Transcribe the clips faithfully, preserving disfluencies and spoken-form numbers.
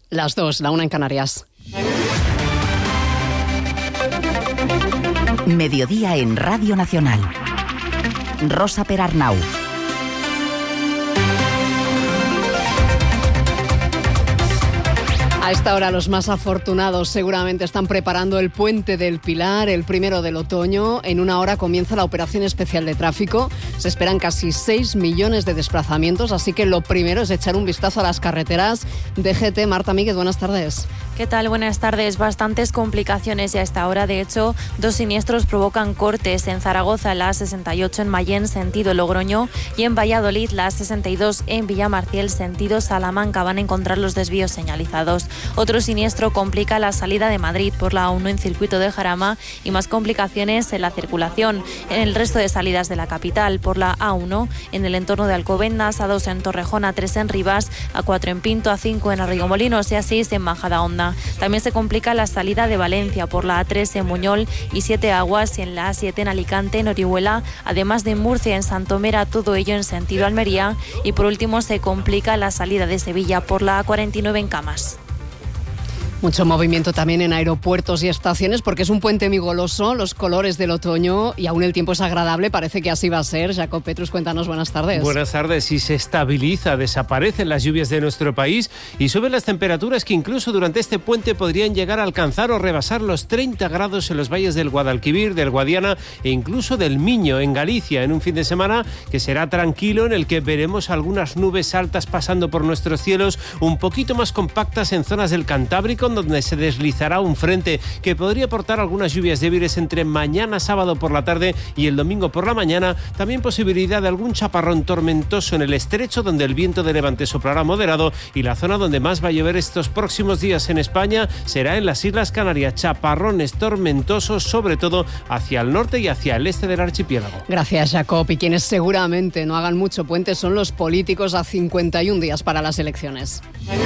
Las dos, la una en Canarias. Mediodía en Radio Nacional. Rosa Perarnau. A esta hora los más afortunados seguramente están preparando el Puente del Pilar, el primero del otoño. En una hora comienza la operación especial de tráfico. Se esperan casi seis millones de desplazamientos, así que lo primero es echar un vistazo a las carreteras. D G T, Marta Míguez, buenas tardes. ¿Qué tal? Buenas tardes. Bastantes complicaciones y a esta hora. De hecho, dos siniestros provocan cortes. En Zaragoza, la A sesenta y ocho en Mayén, sentido Logroño, y en Valladolid, la A sesenta y dos en Villamarciel, sentido Salamanca. Van a encontrar los desvíos señalizados. Otro siniestro complica la salida de Madrid por la A uno en circuito de Jarama y más complicaciones en la circulación en el resto de salidas de la capital. Por la A uno en el entorno de Alcobendas, A dos en Torrejón, A tres en Rivas, A cuatro en Pinto, A cinco en Arroyomolinos y A seis en Majadahonda. También se complica la salida de Valencia por la A tres en Muñol y Siete Aguas, y en la A siete en Alicante, en Orihuela, además de Murcia, en Santomera, todo ello en sentido Almería. Y por último se complica la salida de Sevilla por la A cuarenta y nueve en Camas. Mucho movimiento también en aeropuertos y estaciones porque es un puente muy goloso, los colores del otoño y aún el tiempo es agradable, parece que así va a ser. Jacob Petrus, cuéntanos, buenas tardes. Buenas tardes. Y se estabiliza, desaparecen las lluvias de nuestro país y suben las temperaturas que incluso durante este puente podrían llegar a alcanzar o rebasar los treinta grados en los valles del Guadalquivir, del Guadiana e incluso del Miño en Galicia, en un fin de semana que será tranquilo, en el que veremos algunas nubes altas pasando por nuestros cielos, un poquito más compactas en zonas del Cantábrico, donde se deslizará un frente que podría aportar algunas lluvias débiles entre mañana sábado por la tarde y el domingo por la mañana. También posibilidad de algún chaparrón tormentoso en el estrecho, donde el viento de levante soplará moderado, y la zona donde más va a llover estos próximos días en España será en las Islas Canarias. Chaparrones tormentosos, sobre todo hacia el norte y hacia el este del archipiélago. Gracias, Jacob. Y quienes seguramente no hagan mucho puente son los políticos a cincuenta y un días para las elecciones.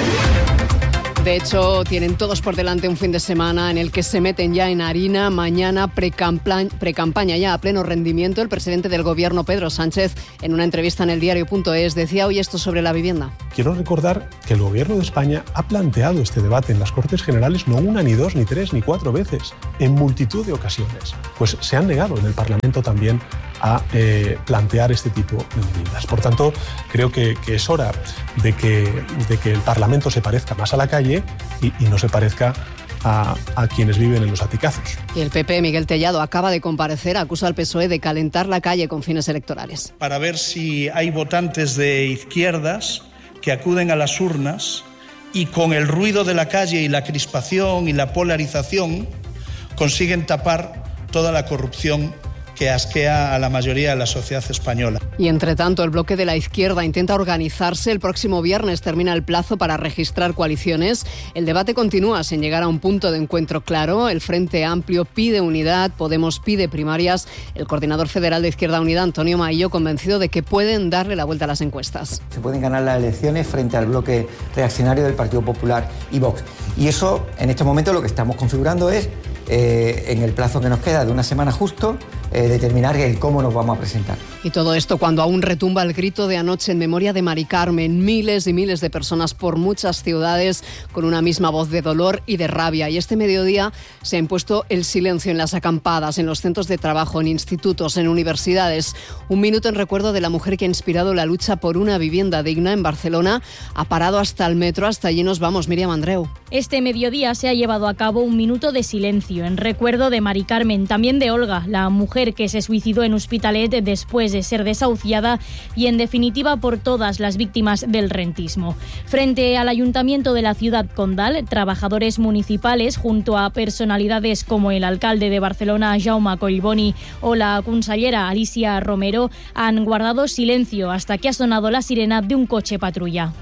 De hecho, tienen todos por delante un fin de semana en el que se meten ya en harina. Mañana, precampaña ya a pleno rendimiento. El presidente del Gobierno, Pedro Sánchez, en una entrevista en el diario punto es, decía hoy esto sobre la vivienda. Quiero recordar que el Gobierno de España ha planteado este debate en las Cortes Generales no una, ni dos, ni tres, ni cuatro veces, en multitud de ocasiones. Pues se han negado en el Parlamento también a eh, plantear este tipo de medidas. Por tanto, creo que, que es hora de que, de que el Parlamento se parezca más a la calle y, y no se parezca a, a quienes viven en los aticazos. Y el P P, Miguel Tellado, acaba de comparecer, acusa al P S O E de calentar la calle con fines electorales. Para ver si hay votantes de izquierdas que acuden a las urnas y con el ruido de la calle y la crispación y la polarización consiguen tapar toda la corrupción que asquea a la mayoría de la sociedad española. Y entre tanto, el bloque de la izquierda intenta organizarse. El próximo viernes termina el plazo para registrar coaliciones. El debate continúa sin llegar a un punto de encuentro claro. El Frente Amplio pide unidad, Podemos pide primarias. El coordinador federal de Izquierda Unida, Antonio Maillo, convencido de que pueden darle la vuelta a las encuestas. Se pueden ganar las elecciones frente al bloque reaccionario del Partido Popular y Vox. Y eso, en este momento, lo que estamos configurando es, eh, en el plazo que nos queda de una semana justo, Eh, determinar el cómo nos vamos a presentar. Y todo esto cuando aún retumba el grito de anoche en memoria de Mari Carmen. Miles y miles de personas por muchas ciudades con una misma voz de dolor y de rabia. Y este mediodía se ha impuesto el silencio en las acampadas, en los centros de trabajo, en institutos, en universidades. Un minuto en recuerdo de la mujer que ha inspirado la lucha por una vivienda digna en Barcelona. Ha parado hasta el metro, hasta allí nos vamos. Miriam Andreu. Este mediodía se ha llevado a cabo un minuto de silencio en recuerdo de Mari Carmen, también de Olga, la mujer que se suicidó en Hospitalet después de ser desahuciada, y en definitiva por todas las víctimas del rentismo. Frente al Ayuntamiento de la ciudad condal, trabajadores municipales junto a personalidades como el alcalde de Barcelona, Jaume Collboni, o la consellera Alicia Romero han guardado silencio hasta que ha sonado la sirena de un coche patrulla.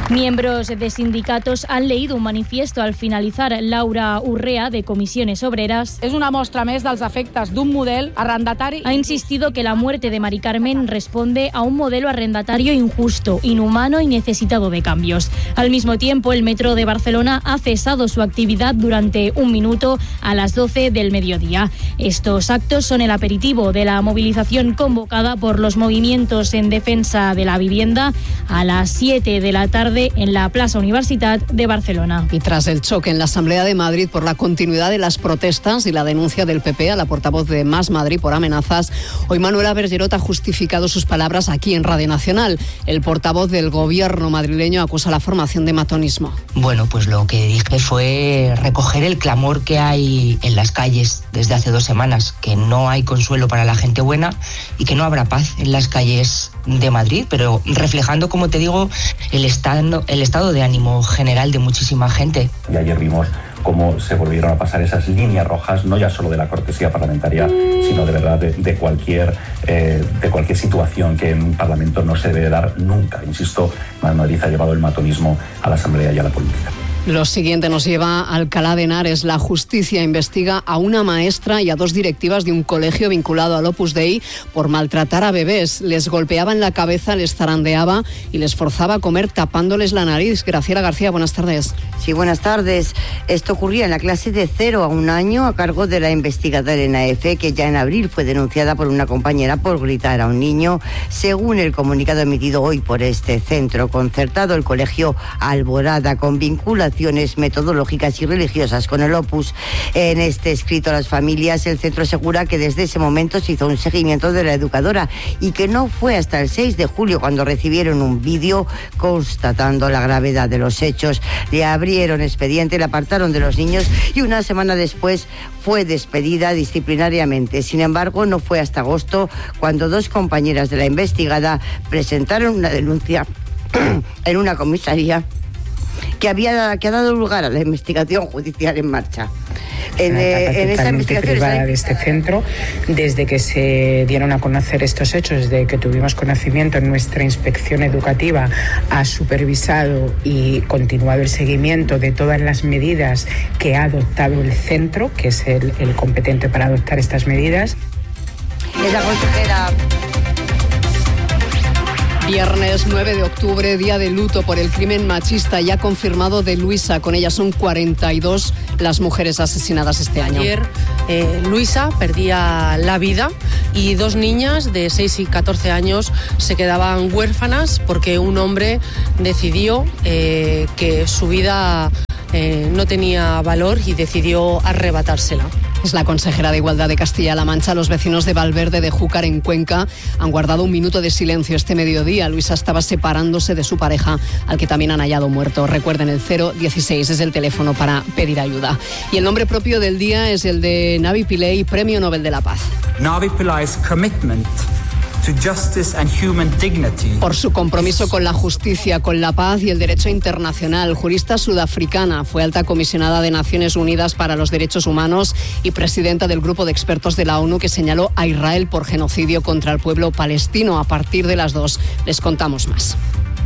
Miembros de sindicatos han leído un manifiesto al finalizar. Laura Urrea, de Comisiones Obreras, és una mostra més dels efectes d'un model arrendatari. Ha insistido que la muerte de Mari Carmen responde a un modelo arrendatario injusto, inhumano y necesitado de cambios. Al mismo tiempo, el Metro de Barcelona ha cesado su actividad durante un minuto a las doce del mediodía. Estos actos son el aperitivo de la movilización convocada por los movimientos en defensa de la vivienda a las siete de la tarde en la Plaza Universitat de Barcelona. Y tras el choque en la Asamblea de Madrid por la continuidad de las protestas y la denuncia del P P a la portavoz de Más Madrid por amenazas, hoy Manuela Bergerot ha justificado sus palabras aquí en Radio Nacional. El portavoz del gobierno madrileño acusa la formación de matonismo. Bueno, pues lo que dije fue recoger el clamor que hay en las calles desde hace dos semanas, que no hay consuelo para la gente buena y que no habrá paz en las calles de Madrid, pero reflejando, como te digo, el estado, el estado de ánimo general de muchísima gente. Y ayer vimos cómo se volvieron a pasar esas líneas rojas, no ya solo de la cortesía parlamentaria, sino de verdad de, de, cualquier, eh, de cualquier situación que en un parlamento no se debe dar nunca. Insisto, Madrid ha llevado el matonismo a la Asamblea y a la política. Lo siguiente nos lleva a Alcalá de Henares. La justicia investiga a una maestra y a dos directivas de un colegio vinculado al Opus Dei por maltratar a bebés. Les golpeaba en la cabeza, les zarandeaba y les forzaba a comer tapándoles la nariz. Graciela García, buenas tardes. Sí, buenas tardes. Esto ocurría en la clase de cero a un año a cargo de la investigadora Elena F., que ya en abril fue denunciada por una compañera por gritar a un niño. Según el comunicado emitido hoy por este centro concertado, el colegio Alborada, con vinculación metodológicas y religiosas con el Opus. En este escrito a las familias, el centro asegura que desde ese momento se hizo un seguimiento de la educadora y que no fue hasta el seis de julio cuando recibieron un vídeo constatando la gravedad de los hechos. Le abrieron expediente, le apartaron de los niños y una semana después fue despedida disciplinariamente. Sin embargo, no fue hasta agosto cuando dos compañeras de la investigada presentaron una denuncia en una comisaría que había que ha dado lugar a la investigación judicial en marcha. En, eh, en esa investigación privada de este centro, desde que se dieron a conocer estos hechos, desde que tuvimos conocimiento en nuestra inspección educativa, ha supervisado y continuado el seguimiento de todas las medidas que ha adoptado el centro, que es el, el competente para adoptar estas medidas. Es la consejera. Viernes nueve de octubre, día de luto por el crimen machista ya confirmado de Luisa. Con ella son cuarenta y dos las mujeres asesinadas este año. Ayer eh, Luisa perdía la vida y dos niñas de seis y catorce años se quedaban huérfanas porque un hombre decidió eh, que su vida eh, no tenía valor y decidió arrebatársela. Es la consejera de Igualdad de Castilla-La Mancha. Los vecinos de Valverde de Júcar, en Cuenca, han guardado un minuto de silencio este mediodía. Luisa estaba separándose de su pareja, al que también han hallado muerto. Recuerden, el cero dieciséis es el teléfono para pedir ayuda. Y el nombre propio del día es el de Navi Pillay, Premio Nobel de la Paz. Navi Pillay's commitment to justice and human dignity. Por su compromiso con la justicia, con la paz y el derecho internacional. Jurista sudafricana, fue alta comisionada de Naciones Unidas para los Derechos Humanos y presidenta del grupo de expertos de la ONU que señaló a Israel por genocidio contra el pueblo palestino. A partir de las dos les contamos más.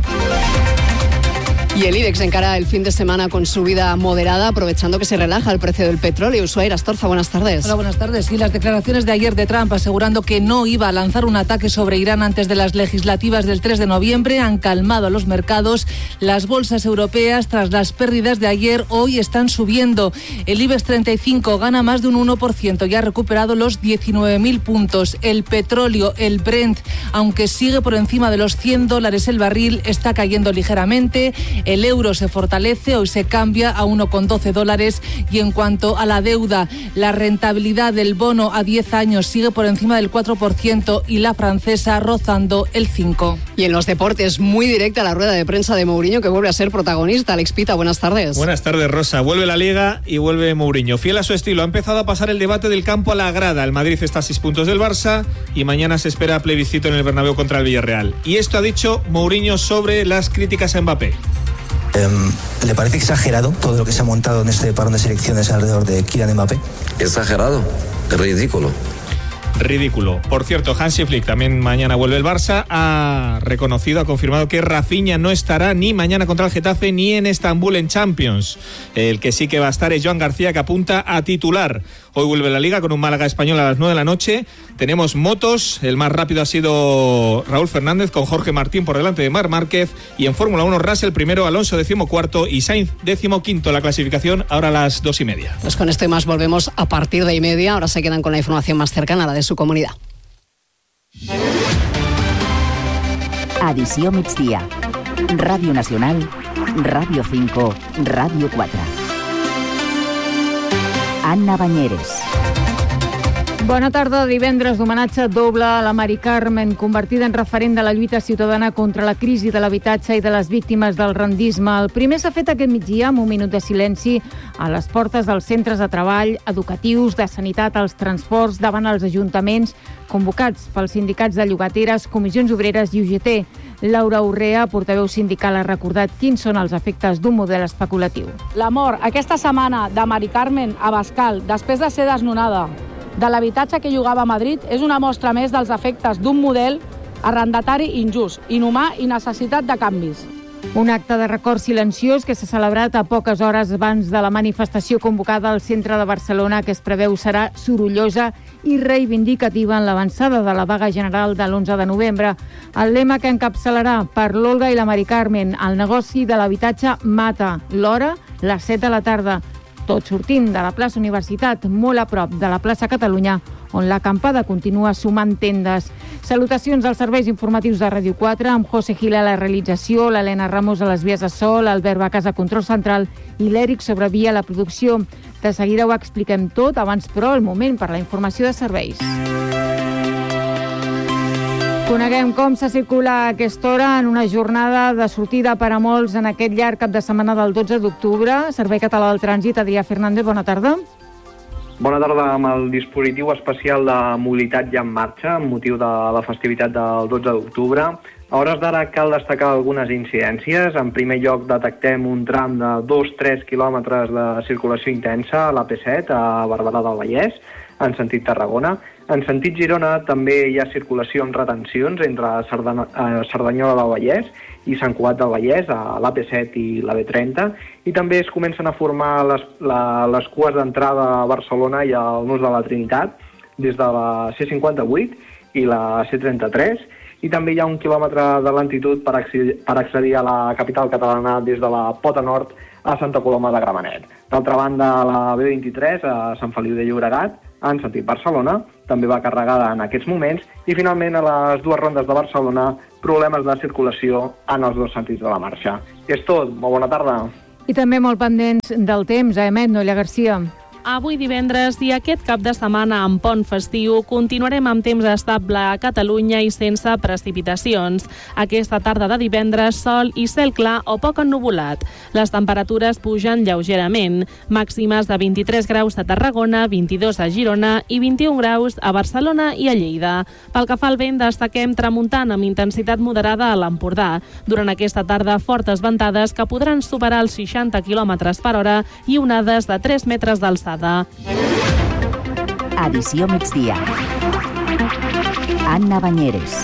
Y el IBEX encara el fin de semana con subida moderada, aprovechando que se relaja el precio del petróleo. Ushuaia Astorza, buenas tardes. Hola, buenas tardes. Y las declaraciones de ayer de Trump asegurando que no iba a lanzar un ataque sobre Irán antes de las legislativas del tres de noviembre han calmado a los mercados. Las bolsas europeas, tras las pérdidas de ayer, hoy están subiendo. El IBEX treinta y cinco gana más de un uno por ciento y ha recuperado los diecinueve mil puntos. El petróleo, el Brent, aunque sigue por encima de los cien dólares el barril, está cayendo ligeramente. El euro se fortalece, hoy se cambia a uno con doce dólares. Y en cuanto a la deuda, la rentabilidad del bono a diez años sigue por encima del cuatro por ciento y la francesa rozando el cinco por ciento. Y en los deportes, muy directa la rueda de prensa de Mourinho, que vuelve a ser protagonista. Alex Pita, buenas tardes. Buenas tardes, Rosa. Vuelve la Liga y vuelve Mourinho. Fiel a su estilo, ha empezado a pasar el debate del campo a la grada. El Madrid está a seis puntos del Barça y mañana se espera plebiscito en el Bernabéu contra el Villarreal. Y esto ha dicho Mourinho sobre las críticas a Mbappé. Um, ¿Le parece exagerado todo lo que se ha montado en este parón de selecciones alrededor de Kylian Mbappé? Exagerado, ridículo. ridículo. Por cierto, Hansi Flick, también mañana vuelve el Barça, ha reconocido, ha confirmado que Rafinha no estará ni mañana contra el Getafe ni en Estambul en Champions. El que sí que va a estar es Joan García, que apunta a titular. Hoy vuelve la Liga con un Málaga Español a las nueve de la noche. Tenemos motos, el más rápido ha sido Raúl Fernández con Jorge Martín por delante de Marc Márquez, y en Fórmula uno Russell primero, Alonso decimocuarto y Sainz decimoquinto. La clasificación ahora a las dos y media. Pues con esto y más volvemos a partir de y media. Ahora se quedan con la información más cercana, la de su comunidad. Edició migdia. Ràdio Nacional, Ràdio cinco, Ràdio quatre. Anna Banyeres. Bona tarda. Divendres d'homenatge doble a la Mari Carmen, convertida en referent de la lluita ciutadana contra la crisi de l'habitatge i de les víctimes del rendisme. El primer s'ha fet aquest migdia amb un minut de silenci a les portes dels centres de treball, educatius, de sanitat, als transports, davant els ajuntaments, convocats pels sindicats de llogateres, comissions obreres i U G T. Laura Urrea, portaveu sindical, ha recordat quins són els efectes d'un model especulatiu. La mort aquesta setmana de Mari Carmen Abascal, després de ser desnonada de l'habitatge que llogava a Madrid, és una mostra més dels efectes d'un model arrendatari injust, inhumà i necessitat de canvis. Un acte de record silenciós que s'ha celebrat a poques hores abans de la manifestació convocada al centre de Barcelona, que es preveu serà sorollosa i reivindicativa en l'avançada de la vaga general de l'onze de novembre. El lema que encapçalarà per l'Olga i la Mari Carmen, el negoci de l'habitatge mata, l'hora, les set de la tarda, tot sortint de la plaça Universitat, molt a prop de la plaça Catalunya, on l'acampada continua sumant tendes. Salutacions als serveis informatius de Ràdio quatre, amb José Gil a la realització, l'Helena Ramos a les vies de so, l'Albert Bacàs a control central i l'Èric Sobrevia a la producció. De seguida ho expliquem tot, abans però el moment per la informació de serveis. Coneguem com se circula a aquesta hora en una jornada de sortida per a molts en aquest llarg cap de setmana del dotze d'octubre. Servei Català del Trànsit, Adrià Fernández, bona tarda. Bona tarda. Amb el dispositiu especial de mobilitat ja en marxa, amb motiu de la festivitat del dotze d'octubre. A hores d'ara cal destacar algunes incidències. En primer lloc, detectem un tram de dos a tres quilòmetres de circulació intensa a l'A P set, a Barberà del Vallès, en sentit Tarragona. En sentit Girona també hi ha circulació amb retencions entre Cerdan- eh, Cerdanyola del Vallès i Sant Cugat del Vallès, a l'A P set i la B trenta, i també es comencen a formar les, la, les cues d'entrada a Barcelona i al Nus de la Trinitat, des de la C cinquanta-vuit i la C trenta-tres, i també hi ha un quilòmetre de lentitud per accedir, per accedir a la capital catalana des de la Pota Nord a Santa Coloma de Gramenet. D'altra banda, la B vint-i-tres a Sant Feliu de Llobregat, en sentit Barcelona, també va carregada en aquests moments, i finalment a les dues rondes de Barcelona, problemes de circulació en els dos sentits de la marxa. És tot, molt bona tarda. I també molt pendents del temps, a Emet, Noelia Garcia. Avui divendres i aquest cap de setmana amb pont festiu continuarem amb temps estable a Catalunya i sense precipitacions. Aquesta tarda de divendres, sol i cel clar o poc ennuvolat. Les temperatures pugen lleugerament, màximes de vint-i-tres graus a Tarragona, vint-i-dos a Girona i vint-i-un graus a Barcelona i a Lleida. Pel que fa al vent, destaquem tramuntant amb intensitat moderada a l'Empordà. Durant aquesta tarda, fortes ventades que podran superar els seixanta quilòmetres per hora i onades de tres metres d'alçada. Edició migdia. Anna Banyeres.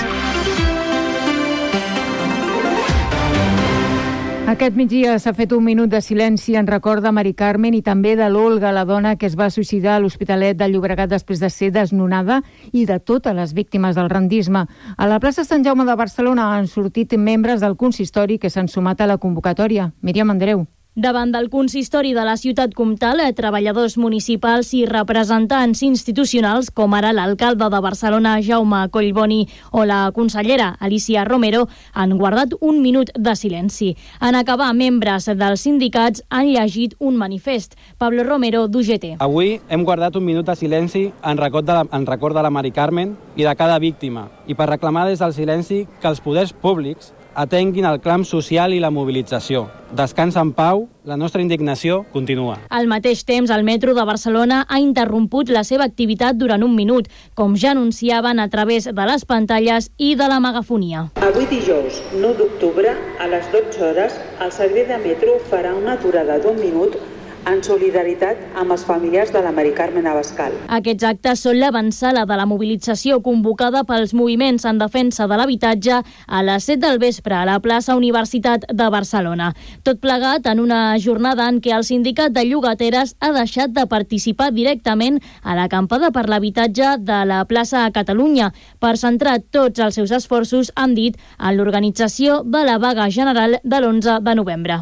Aquest migdia s'ha fet un minut de silenci en record de Mari Carmen i també de l'Olga, la dona que es va suïcidar a l'Hospitalet de Llobregat després de ser desnonada, i de totes les víctimes del rendisme. A la plaça Sant Jaume de Barcelona han sortit membres del consistori que s'han sumat a la convocatòria. Míriam Andreu. Davant del consistori de la ciutat comtal, treballadors municipals i representants institucionals, com ara l'alcalde de Barcelona, Jaume Collboni, o la consellera Alicia Romero, han guardat un minut de silenci. En acabar, membres dels sindicats han llegit un manifest. Pablo Romero, d'U G T. Avui hem guardat un minut de silenci en record de la, en record de la Mari Carmen i de cada víctima, i per reclamar des del silenci que els poders públics atenguin el clam social i la mobilització. Descansa en pau, la nostra indignació continua. Al mateix temps, el metro de Barcelona ha interromput la seva activitat durant un minut, com ja anunciaven a través de les pantalles i de la megafonia. Avui dijous, nou d'octubre, a les dotze hores, el servei de metro farà una aturada d'un minut en solidaritat amb els familiars de la Mari Carmen Abascal. Aquests actes són l'avançada de la mobilització convocada pels moviments en defensa de l'habitatge a les set del vespre a la plaça Universitat de Barcelona. Tot plegat en una jornada en què el sindicat de llogateres ha deixat de participar directament a l'acampada per l'habitatge de la plaça a Catalunya per centrar tots els seus esforços, han dit, en l'organització de la vaga general de l'onze de novembre.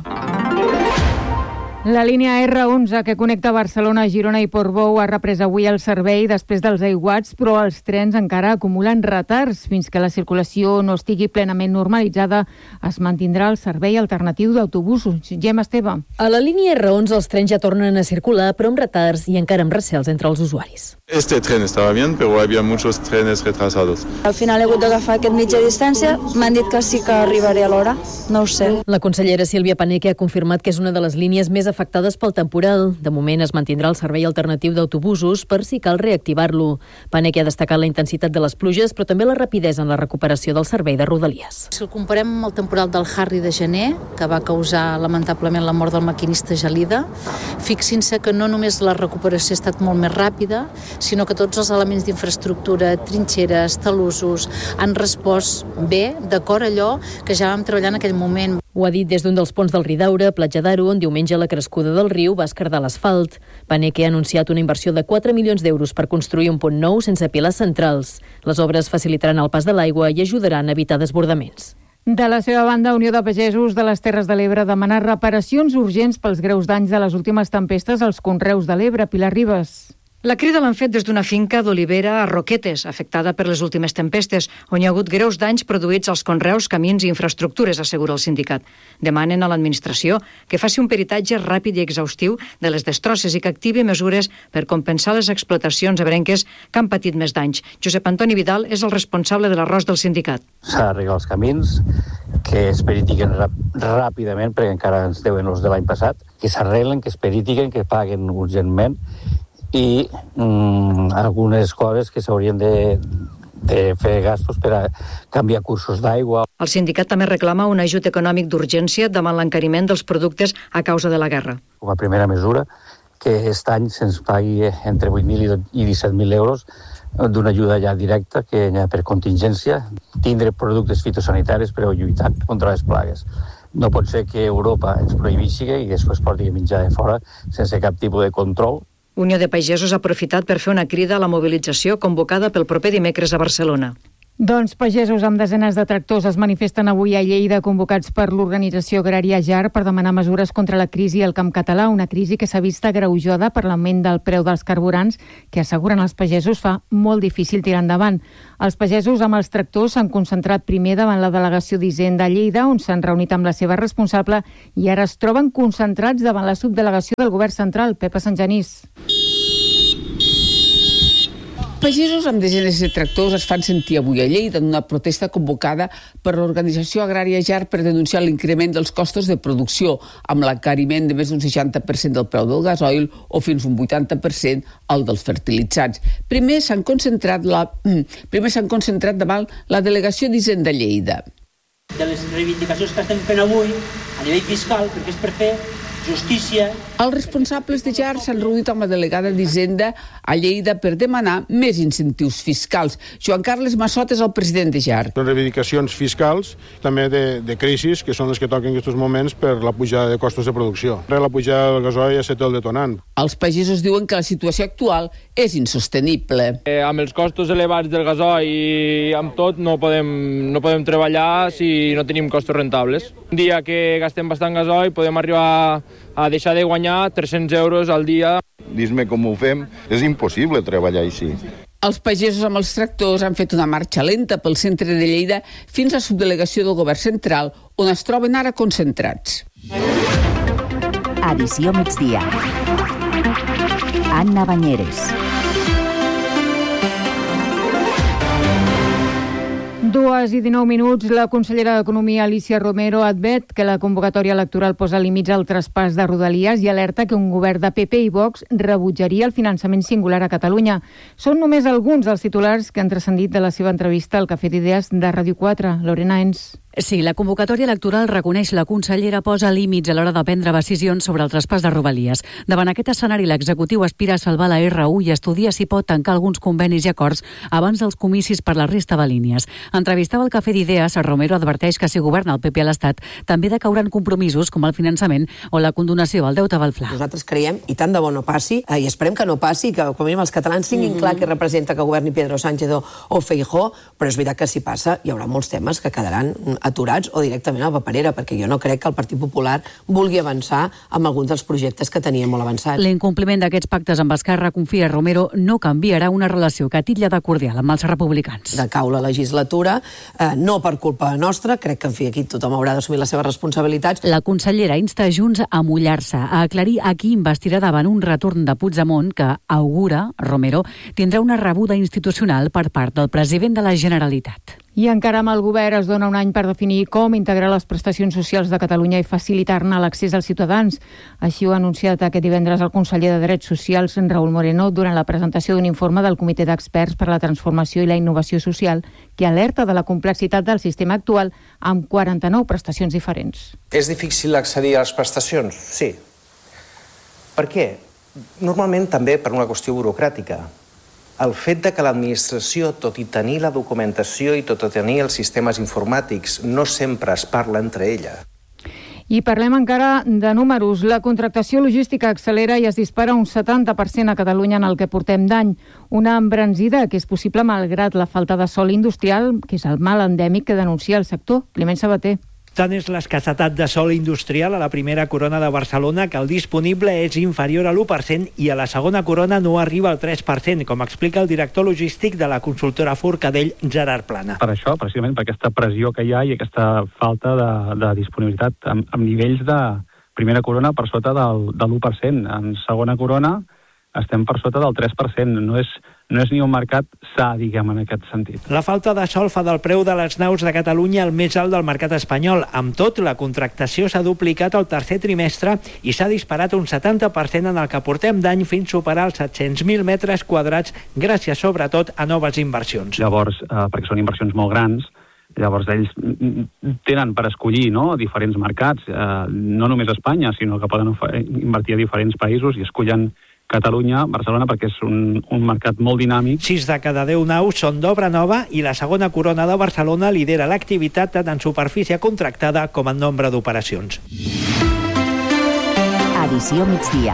La línia erre onze que connecta Barcelona, Girona i Portbou ha reprès avui el servei després dels aiguats, però els trens encara acumulen retards. Fins que la circulació no estigui plenament normalitzada, es mantindrà el servei alternatiu d'autobusos. Gemma Esteve. A la línia erre onze els trens ja tornen a circular, però amb retards i encara amb recels entre els usuaris. Este tren estava bien, però hi havia muchos trenes retrasados. Al final he hagut d'agafar aquest mitja distància. M'han dit que sí que arribaré a l'hora. No ho sé. La consellera Sílvia Paneque ha confirmat que és una de les línies més afectades pel temporal. De moment es mantindrà el servei alternatiu d'autobusos per si cal reactivar-lo. Paneque ha destacat la intensitat de les pluges, però també la rapidesa en la recuperació del servei de Rodalies. Si el comparem amb el temporal del Harry de gener, que va causar lamentablement la mort del maquinista Gelida, fixin-se que no només la recuperació ha estat molt més ràpida, sinó que tots els elements d'infraestructura, trinxeres, talussos, han respost bé, d'acord a allò que ja vam treballar en aquell moment. Ho ha dit des d'un dels ponts del Ridaura, Platja d'Aro, on diumenge la crescuda del riu va esquerdar l'asfalt. Paneque ha anunciat una inversió de quatre milions d'euros per construir un pont nou sense pilars centrals. Les obres facilitaran el pas de l'aigua i ajudaran a evitar desbordaments. De la seva banda, Unió de Pagesos de les Terres de l'Ebre demana reparacions urgents pels greus danys de les últimes tempestes als conreus de l'Ebre. Pilar Ribas. La crida l'han fet des d'una finca d'olivera a Roquetes, afectada per les últimes tempestes, on hi ha hagut greus danys produïts als conreus, camins i infraestructures, assegura el sindicat. Demanen a l'administració que faci un peritatge ràpid i exhaustiu de les destrosses i que activi mesures per compensar les explotacions ebrenques que han patit més danys. Josep Antoni Vidal és el responsable de l'arròs del sindicat. S'ha d'arreglar els camins, que es peritiguen ràpidament, perquè encara ens deuen els de l'any passat, que s'arreglen, que es peritiguen, que paguen urgentment, i mm, algunes coses que s'haurien de, de fer gastos per a canviar cursos d'aigua. El sindicat també reclama un ajut econòmic d'urgència davant l'encariment dels productes a causa de la guerra. Com a primera mesura, que aquest any se'ns pagui entre vuit mil i disset mil euros d'una ajuda ja directa que hi ha per contingència, tindre productes fitosanitaris per a lluitar contra les plagues. No pot ser que Europa ens prohibeixi i després porti menjar de fora sense cap tipus de control. Unió de Pagesos ha aprofitat per fer una crida a la mobilització convocada pel proper dimecres a Barcelona. Doncs pagesos amb desenes de tractors es manifesten avui a Lleida, convocats per l'organització agrària Jar per demanar mesures contra la crisi al camp català, una crisi que s'ha vist agreujada per l'augment del preu dels carburants, que asseguren els pagesos fa molt difícil tirar endavant. Els pagesos amb els tractors s'han concentrat primer davant la delegació d'Hisenda a Lleida, on s'han reunit amb la seva responsable, i ara es troben concentrats davant la subdelegació del govern central, Pepa Sant Genís. Pagesos amb desenes de tractors es fan sentir avui a Lleida en una protesta convocada per l'organització agrària Jar per denunciar l'increment dels costos de producció, amb l'encariment de més d'un seixanta per cent del preu del gasoil o fins un vuitanta per cent el dels fertilitzants. Primer s'han concentrat, la, primer s'han concentrat davant la delegació d'Hisenda a Lleida. De les reivindicacions que estem fent avui a nivell fiscal, perquè és per fer justícia. Els responsables de Jar s'han reunit amb la delegada d'Hisenda a Lleida per demanar més incentius fiscals. Joan Carles Massot és el president de Jar. Les reivindicacions fiscals, també de, de crisis, que són les que toquen en aquests moments per la pujada de costos de producció. La pujada del gasoil ja s'ha el detonant. Els pagesos diuen que la situació actual és insostenible. Eh, amb els costos elevats del gasoil i amb tot no podem, no podem treballar si no tenim costos rentables. Un dia que gastem bastant gasoil podem arribar a deixar de guanyar tres-cents euros al dia. Dis-me com ho fem, és impossible treballar així. Els pagesos amb els tractors han fet una marxa lenta pel centre de Lleida fins a la subdelegació del govern central, on es troben ara concentrats. Edició migdia. Anna Banyeres. Dues i dinou minuts, la consellera d'Economia, Alicia Romero, admet que la convocatòria electoral posa límits al traspàs de Rodalies i alerta que un govern de P P i Vox rebutjaria el finançament singular a Catalunya. Són només alguns dels titulars que han transcendit de la seva entrevista al Cafè d'Idees de Ràdio quatre. Lorena Ens. Sí, la convocatòria electoral, reconeix la consellera, posa límits a l'hora de prendre decisions sobre el traspàs de Rodalies. Davant aquest escenari, l'executiu aspira a salvar la erre u i estudia si pot tancar alguns convenis i acords abans dels comicis per la resta de línies. Entrevistava al Cafè d'Idees, Romero adverteix que si governa el P P a l'Estat també decauran compromisos com el finançament o la condonació al deute del Fla. Nosaltres creiem, i tant de bo no passi, eh, i esperem que no passi, que com a mínim els catalans tinguin mm-hmm. clar que representa que governi Pedro Sánchez o, o Feijóo, però és veritat que si passa hi haurà molts temes que quedaran aturats o directament a la paperera, perquè jo no crec que el Partit Popular vulgui avançar amb alguns dels projectes que tenia molt avançats. L'incompliment d'aquests pactes amb Esquerra, confia Romero, no canviarà una relació que titlla de cordial amb els republicans. Decau la legislatura, eh, no per culpa nostra, crec que en fi, aquí tothom haurà d'assumir les seves responsabilitats. La consellera insta Junts a mullar-se, a aclarir a qui investirà davant un retorn de Puigdemont que, augura, Romero, tindrà una rebuda institucional per part del president de la Generalitat. I encara amb el govern es dona un any per definir com integrar les prestacions socials de Catalunya i facilitar-ne l'accés als ciutadans. Així ho ha anunciat aquest divendres el conseller de Drets Socials, Raúl Moreno, durant la presentació d'un informe del Comitè d'Experts per a la Transformació i la Innovació Social, que alerta de la complexitat del sistema actual amb quaranta-nou prestacions diferents. És difícil accedir a les prestacions? Sí. Per què? Normalment també per una qüestió burocràtica. El fet de que l'administració, tot i tenir la documentació i tot i tenir els sistemes informàtics, no sempre es parla entre ella. I parlem encara de números. La contractació logística accelera i es dispara un setanta per cent a Catalunya en el que portem d'any. Una embranzida que és possible malgrat la falta de sòl industrial, que és el mal endèmic que denuncia el sector. Climent Sabater. Tant és l'escassetat de sòl industrial a la primera corona de Barcelona que el disponible és inferior a l'u per cent i a la segona corona no arriba al tres per cent, com explica el director logístic de la consultora Forcadell, Gerard Plana. Per això, precisament per aquesta pressió que hi ha i aquesta falta de, de disponibilitat amb, amb nivells de primera corona per sota del, de l'u per cent. En segona corona estem per sota del tres per cent. No és, no és ni un mercat sa, diguem, en aquest sentit. La falta de sòl fa del preu de les naus de Catalunya el més alt del mercat espanyol. Amb tot, la contractació s'ha duplicat al tercer trimestre i s'ha disparat un setanta per cent en el que portem d'any fins a superar els set-cents mil metres quadrats, gràcies sobretot a noves inversions. Llavors, eh, perquè són inversions molt grans, llavors ells tenen per escollir, no?, diferents mercats, eh, no només a Espanya, sinó que poden invertir a diferents països i escollen Catalunya, Barcelona, perquè és un, un mercat molt dinàmic. Sis de cada deu naus són d'obra nova i la segona corona de Barcelona lidera l'activitat tant en superfície contractada com en nombre d'operacions. Edició migdia.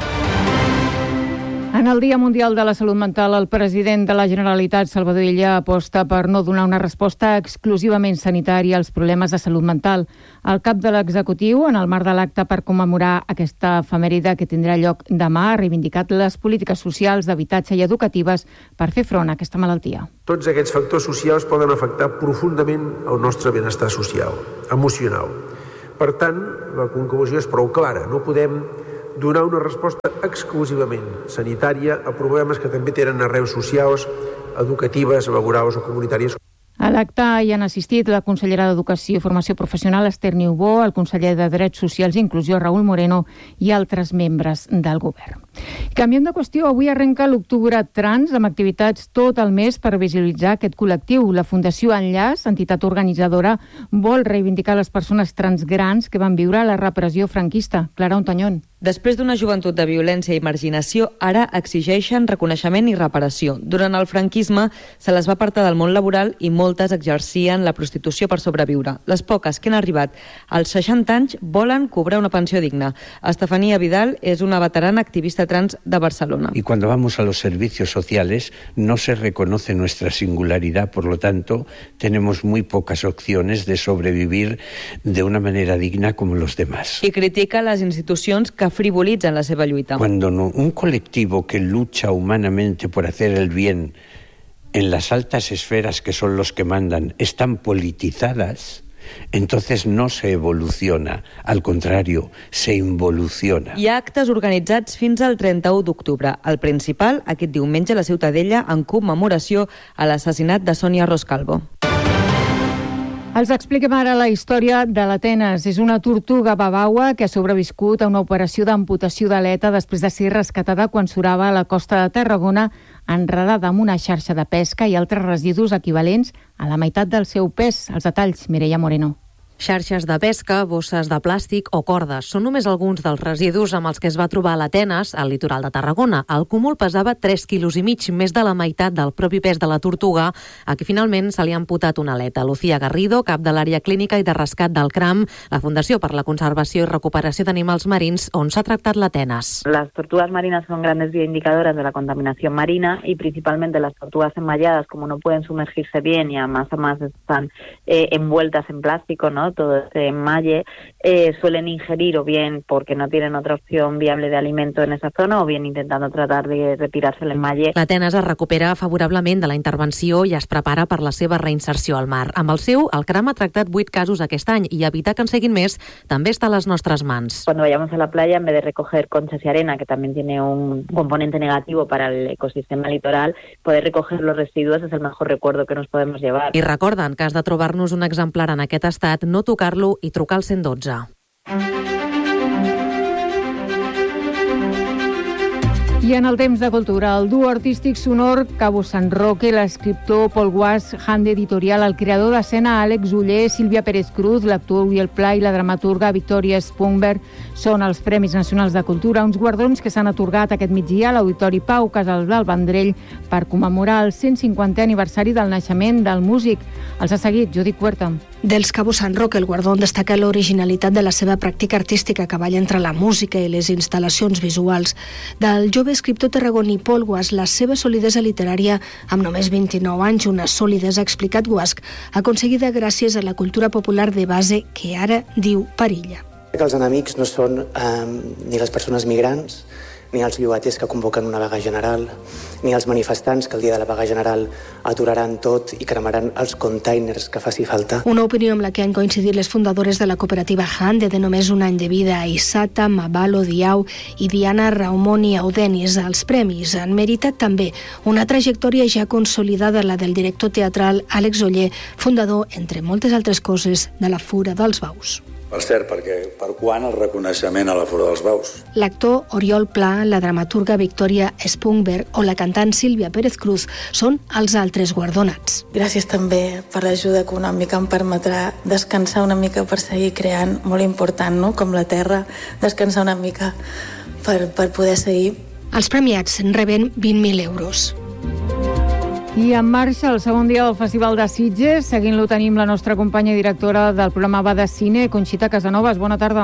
En el Dia Mundial de la Salut Mental, el president de la Generalitat, Salvador Illa, aposta per no donar una resposta exclusivament sanitària als problemes de salut mental. El cap de l'executiu, en el marc de l'acte per commemorar aquesta efemèride que tindrà lloc demà, ha reivindicat les polítiques socials, d'habitatge i educatives per fer front a aquesta malaltia. Tots aquests factors socials poden afectar profundament el nostre benestar social, emocional. Per tant, la conclusió és prou clara. No podem donar una resposta exclusivament sanitària a problemes que també tenen arrels socials, educatives, laborals o comunitàries. A l'acte hi han assistit la consellera d'Educació i Formació Professional, Esther Niubó, el conseller de Drets Socials i Inclusió, Raúl Moreno, i altres membres del govern. Canviem de qüestió, avui arrenca l'Octubre Trans amb activitats tot el mes per visibilitzar aquest col·lectiu. La Fundació Enllaç, entitat organitzadora, vol reivindicar les persones trans grans que van viure la repressió franquista. Clara Ontanyón. Després d'una joventut de violència i marginació, ara exigeixen reconeixement i reparació. Durant el franquisme se les va apartar del món laboral i moltes exercien la prostitució per sobreviure. Les poques que han arribat als seixanta anys volen cobrar una pensió digna. Estefania Vidal és una veterana activista trans de Barcelona. Y cuando vamos a los servicios sociales no se reconoce nuestra singularidad, por lo tanto tenemos muy pocas opciones de sobrevivir de una manera digna como los demás. I critica les institucions que frivolitzen la seva lluita. Cuando no, un colectivo que lucha humanamente por hacer el bien en las altas esferas que son los que mandan están politizadas, entonces no se evoluciona, al contrario, se involuciona. Hi ha actes organitzats fins al trenta-u d'octubre. El principal, aquest diumenge a la Ciutadella, en commemoració a l'assassinat de Sònia Roscalvo. Els expliquem ara la història de l'Atenes. És una tortuga babaua que ha sobreviscut a una operació d'amputació d'aleta després de ser rescatada quan surava a la costa de Tarragona, enredada amb una xarxa de pesca i altres residus equivalents a la meitat del seu pes. Els detalls, Mireia Moreno. Xarxes de pesca, bosses de plàstic o cordes són només alguns dels residus amb els que es va trobar l'Atenes al litoral de Tarragona. El cúmul pesava tres quilos i mig, més de la meitat del propi pes de la tortuga, a qui finalment se li ha amputat una aleta. Lucía Garrido, cap de l'àrea clínica i de rescat del CRAM, la Fundació per la Conservació i Recuperació d'Animals Marins, on s'ha tractat l'Atenes. Las tortugas marinas son grandes bioindicadoras de la contaminación marina y principalmente las tortugas enmalladas, como no pueden sumergirse bien y además, además están eh, envueltas en plástico, ¿no? Todo ese enmalle, eh, suelen ingerir o bien porque no tienen otra opción viable de alimento en esa zona o bien intentando tratar de retirarse el enmalle. L'Atenes es recupera favorablement de la intervenció i es prepara per la seva reinserció al mar. Amb el seu, el CRAM ha tractat vuit casos aquest any i evitar que en seguin més també està a les nostres mans. Cuando vayamos a la playa, en vez de recoger conchas y arena, que también tiene un componente negativo para el ecosistema litoral, poder recoger los residuos es el mejor recuerdo que nos podemos llevar. I recorden que has de trobar-nos un exemplar en aquest estat, no tocar-lo i trucar al cent dotze. I en el temps de cultura, el duo artístic sonor Cabo San Roque, l'escriptor Paul Guasch, Hand Editorial, el creador d'escena Àlex Oller, Sílvia Pérez Cruz, l'actor Uriel Pla i la dramaturga Victoria Spunberg són els Premis Nacionals de Cultura, uns guardons que s'han atorgat aquest migdia a l'Auditori Pau Casals del Vendrell per commemorar el cent cinquantè aniversari del naixement del músic. Els ha seguit Judit Huerta. Dels Cabo San Roque, el guardó destaca l'originalitat de la seva pràctica artística que balla entre la música i les instal·lacions visuals. Del jove escriptor tarragoní Paul Guasch, la seva solidesa literària amb només vint-i-nou anys, una solidesa, ha explicat Guasch, aconseguida gràcies a la cultura popular de base que ara diu perilla. Que els enemics no són eh, ni les persones migrants, ni els llogaters que convoquen una vaga general, ni els manifestants que el dia de la vaga general aturaran tot i cremaran els containers que faci falta. Una opinió amb la que han coincidit les fundadores de la cooperativa Hande, de només un any de vida, Isata, Mabalo, Diau i Diana Raumoni Audenis. Els premis han meritat també una trajectòria ja consolidada, la del director teatral Àlex Oller, fundador, entre moltes altres coses, de la Fura dels Baus. Per cert, perquè per quan el reconeixement a la Fura dels Baus? L'actor Oriol Pla, la dramaturga Victoria Spunberg o la cantant Sílvia Pérez Cruz són els altres guardonats. Gràcies també per l'ajuda econòmica, em permetrà descansar una mica per seguir creant, molt important, no? Com la terra, descansar una mica per, per poder seguir. Els premiats reben vint mil euros. I en marxa el segon dia del Festival de Sitges. Seguint-lo tenim la nostra companya i directora del programa Va de Cine, Conxita Casanovas. Bona tarda.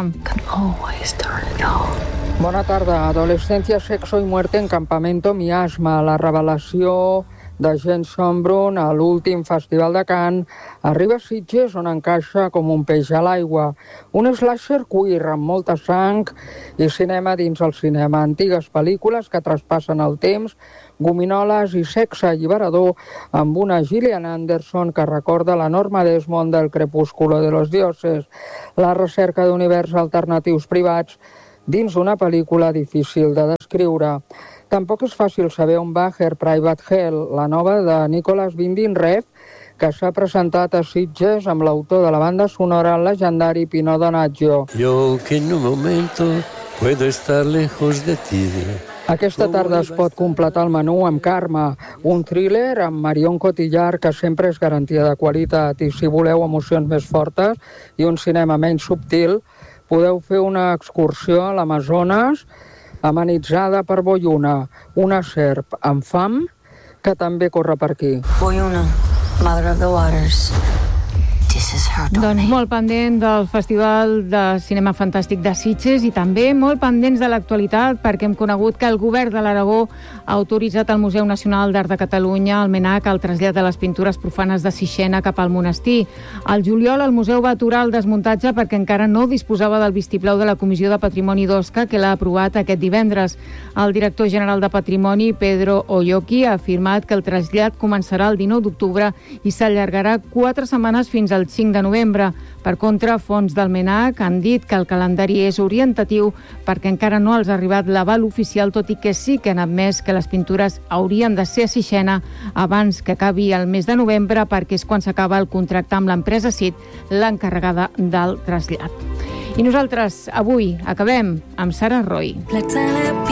Bona tarda. Adolescencia, sexo y muerte en campamento miasma. La revelació de Jens Schönbrunn a l'últim Festival de Cannes arriba a Sitges, on encaixa com un peix a l'aigua. Un slasher queer amb molta sang i cinema dins el cinema. Antigues pel·lícules que traspassen el temps, gominoles i sexe alliberador amb una Gillian Anderson que recorda la Norma Desmond del Crepúsculo de los Dioses. La recerca d'univers alternatius privats dins una pel·lícula difícil de descriure. Tampoc és fàcil saber on va Her Private Hell, la nova de Nicolas Winding Refn, que s'ha presentat a Sitges amb l'autor de la banda sonora, el legendari Pino Donaggio. Yo que en un momento puedo estar lejos de ti. Aquesta tarda es pot completar el menú amb Karma, un thriller amb Marion Cotillard que sempre és garantia de qualitat, i si voleu emocions més fortes i un cinema menys subtil, podeu fer una excursió a l'Amazones amenitzada per Boyuna, una serp amb fam que també corre per aquí. Boyuna, Mother of the Waters. Doncs molt pendent del Festival de Cinema Fantàstic de Sitges i també molt pendents de l'actualitat, perquè hem conegut que el govern de l'Aragó ha autoritzat al Museu Nacional d'Art de Catalunya, el MENAC, el trasllat de les pintures profanes de Sixena cap al monestir. Al juliol el museu va aturar el desmuntatge perquè encara no disposava del vistiplau de la Comissió de Patrimoni d'Osca, que l'ha aprovat aquest divendres. El director general de Patrimoni, Pedro Olloqui, ha afirmat que el trasllat començarà el dinou d'octubre i s'allargarà quatre setmanes fins al cinc de novembre. Per contra, fons del MENAC han dit que el calendari és orientatiu perquè encara no els ha arribat l'aval oficial, tot i que sí que han admès que les pintures haurien de ser a Sixena abans que acabi el mes de novembre, perquè és quan s'acaba el contracte amb l'empresa C I T, l'encarregada del trasllat. I nosaltres avui acabem amb Sara Roy.